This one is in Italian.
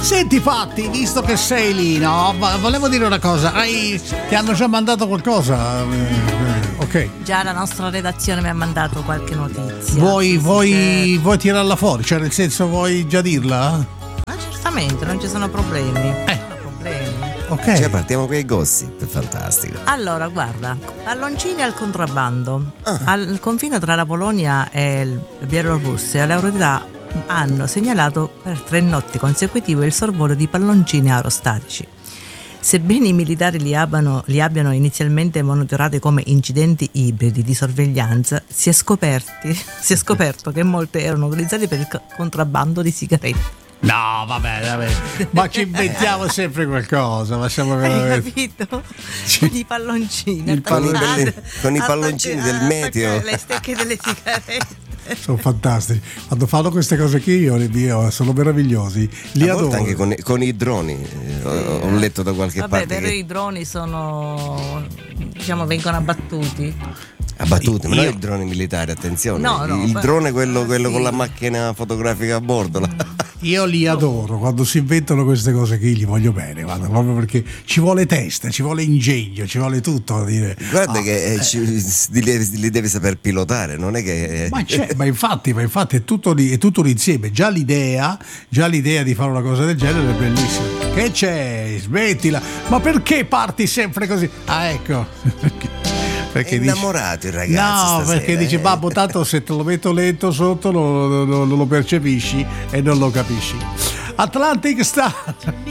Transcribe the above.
Senti Fatti, visto che sei lì, no? Volevo dire una cosa, ti hanno già mandato qualcosa? Ok. Già la nostra redazione mi ha mandato qualche notizia. Vuoi tirarla fuori? Cioè nel senso, vuoi già dirla? Ma certamente, non ci sono problemi. Ok. Cioè partiamo con i gossip, fantastico. Allora, guarda, palloncini al contrabbando. Al confine tra la Polonia e la Bielorussia, le autorità hanno segnalato per 3 notti consecutive il sorvolo di palloncini aerostatici. Sebbene i militari li abbiano inizialmente monitorati come incidenti ibridi di sorveglianza, si è scoperto che molti erano utilizzati per il contrabbando di sigarette. No, vabbè, ma ci inventiamo sempre qualcosa, lasciamo veramente. Hai capito? Con i palloncini. Con i palloncini del meteo. Le stecche delle sigarette. Sono fantastici. Quando fanno queste cose qui io sono meravigliosi. Li adoro. Anche con i droni. Ho letto da qualche parte. Vabbè, però i droni sono, vengono abbattuti. Ma non i droni militari, attenzione. No, il drone quello con la macchina fotografica a bordo. Io li adoro, quando si inventano queste cose qui li voglio bene, guarda, proprio perché ci vuole testa, ci vuole ingegno, ci vuole tutto a dire. Guarda che li devi saper pilotare, non è che. Ma infatti è tutto l'insieme. Già l'idea di fare una cosa del genere è bellissima. Che c'è? Smettila! Ma perché parti sempre così? Ah, ecco. Perché è innamorato il ragazzo. No, stasera, perché dice babbo, tanto se te lo metto lento sotto non lo percepisci e non lo capisci. Atlantic Star.